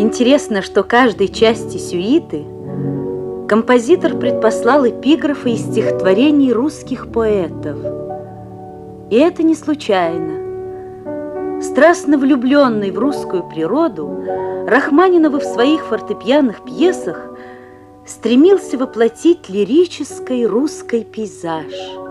Интересно, что каждой части сюиты композитор предпослал эпиграфы из стихотворений русских поэтов. И это не случайно. Страстно влюбленный в русскую природу, Рахманинов в своих фортепианных пьесах стремился воплотить лирический русский пейзаж.